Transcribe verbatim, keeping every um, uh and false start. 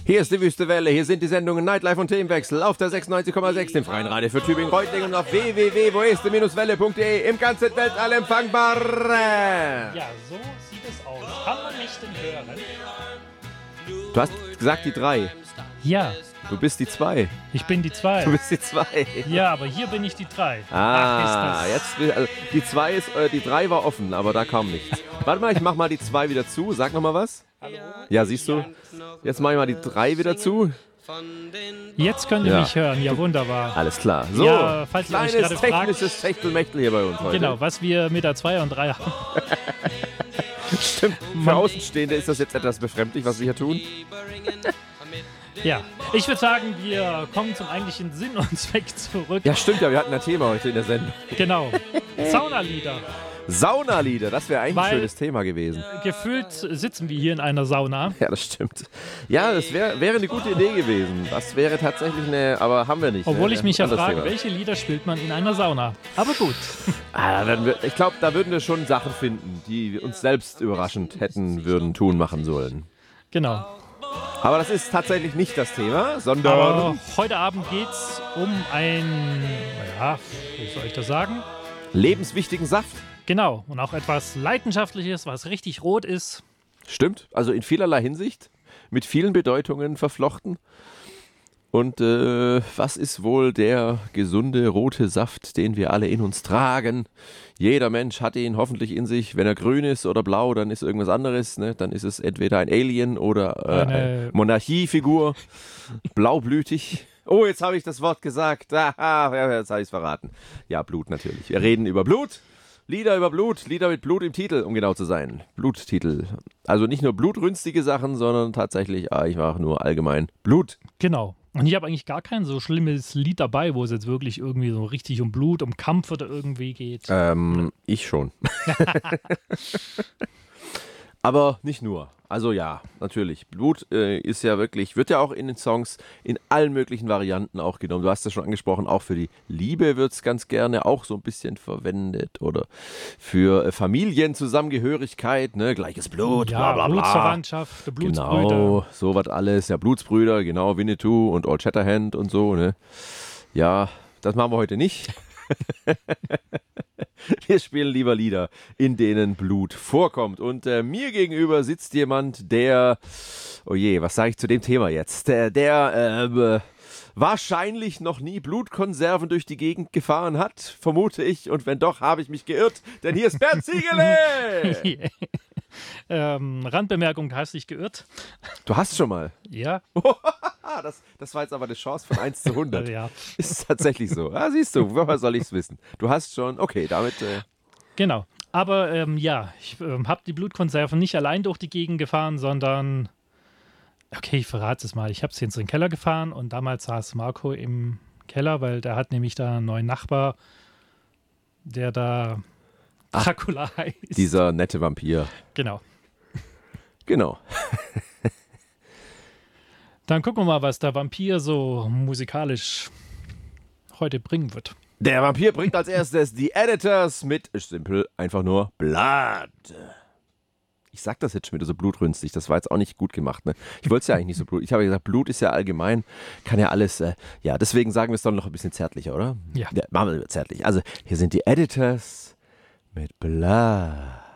Hier ist die Wüste Welle, hier sind die Sendungen Nightlife und Themenwechsel auf der sechsundneunzig Komma sechs, dem freien Radio für Tübingen-Reutlingen und auf w w w punkt wo ist die Welle punkt de im ganzen Weltall empfangbar. Ja, so sieht es aus. Kann man mich denn hören? Du hast gesagt die drei. Ja. Du bist die zwei. Ich bin die zwei. Du bist die zwei. Ja, aber hier bin ich die drei. Ah, Ach, ist das. jetzt also, die zwei ist, äh, die drei war offen, aber da kam nichts. Warte mal, ich mach mal die zwei wieder zu. Sag noch mal was. Hallo? Ja, siehst du? Jetzt mache ich mal die drei wieder zu. Jetzt könnt ihr Ja. mich hören. Ja, wunderbar. Alles klar. So, Ja, falls ihr euch kleines gerade fragt- technisches Techtelmechtel hier bei uns heute. Genau, was wir mit der zwei und drei haben. Stimmt. Für Außenstehende ist das jetzt etwas befremdlich, was wir hier tun. Ja, ich würde sagen, wir kommen zum eigentlichen Sinn und Zweck zurück. Ja, stimmt ja, wir hatten ein Thema heute in der Sendung. Genau. Saunalieder. Saunalieder, das wäre eigentlich Weil- ein schönes Thema gewesen. Gefühlt sitzen wir hier in einer Sauna. Ja, das stimmt. Ja, das wär, wäre eine gute Idee gewesen. Das wäre tatsächlich eine, aber haben wir nicht. Obwohl ne? ich mich ja Anderes frage, Thema. welche Lieder spielt man in einer Sauna? Aber gut. Ah, dann wir, ich glaube, da würden wir schon Sachen finden, die uns selbst überraschend hätten, würden, tun, machen sollen. Genau. Aber das ist tatsächlich nicht das Thema, sondern... Aber heute Abend geht's um einen, naja, wie soll ich das sagen? lebenswichtigen Saft. Genau. Und auch etwas Leidenschaftliches, was richtig rot ist. Stimmt, also in vielerlei Hinsicht, mit vielen Bedeutungen verflochten. Und äh, was ist wohl der gesunde rote Saft, den wir alle in uns tragen? Jeder Mensch hat ihn hoffentlich in sich. Wenn er grün ist oder blau, dann ist irgendwas anderes. Ne? Dann ist es entweder ein Alien oder äh, Eine- eine Monarchiefigur. Blaublütig. Oh, jetzt habe ich das Wort gesagt. Aha, ja, jetzt habe ich es verraten. Ja, Blut natürlich. Wir reden über Blut. Lieder über Blut, Lieder mit Blut im Titel, um genau zu sein. Bluttitel. Also nicht nur blutrünstige Sachen, sondern tatsächlich, ah, ich mache nur allgemein Blut. Genau. Und ich habe eigentlich gar kein so schlimmes Lied dabei, wo es jetzt wirklich irgendwie so richtig um Blut, um Kampf oder irgendwie geht. Ähm, ich schon. Aber nicht nur. Also ja, natürlich. Blut äh, ist ja wirklich, wird ja auch in den Songs in allen möglichen Varianten auch genommen. Du hast es schon angesprochen, auch für die Liebe wird es ganz gerne auch so ein bisschen verwendet. Oder für äh, Familienzusammengehörigkeit, ne? Gleiches Blut, ja, bla bla bla. Blutsverwandtschaft, Blutsbrüder. Genau, so was alles. Ja, Blutsbrüder, genau, Winnetou und Old Shatterhand und so, ne? Ja, das machen wir heute nicht. Wir spielen lieber Lieder, in denen Blut vorkommt. Und äh, mir gegenüber sitzt jemand, der, oh je, was sage ich zu dem Thema jetzt? Der, der äh, wahrscheinlich noch nie Blutkonserven durch die Gegend gefahren hat, vermute ich. Und wenn doch, habe ich mich geirrt, denn hier ist Bernd Ziegele! ähm, Randbemerkung, du hast dich geirrt. Du hast schon mal. Ja. das, das war jetzt aber eine Chance von eins zu hundert. Ja. Ist tatsächlich so. Ah, siehst du, woher soll ich es wissen? Du hast schon, okay, damit... Äh, Genau. Aber ähm, ja, ich ähm, habe die Blutkonserven nicht allein durch die Gegend gefahren, sondern, okay, ich verrate es mal. Ich habe sie in den Keller gefahren und damals saß Marco im Keller, weil der hat nämlich da einen neuen Nachbar, der da Dracula heißt. dieser nette Vampir. Genau. Genau. Dann gucken wir mal, was der Vampir so musikalisch heute bringen wird. Der Vampir bringt als erstes die Editors mit simpel einfach nur Blood. Ich sag das jetzt schon wieder so blutrünstig, das war jetzt auch nicht gut gemacht. Ne? Ich wollte es ja eigentlich nicht so blut. Ich habe gesagt, Blut ist ja allgemein, kann ja alles, äh, ja, deswegen sagen wir es doch noch ein bisschen zärtlicher, oder? Ja. ja machen wir zärtlich. Also, hier sind die Editors mit Blood.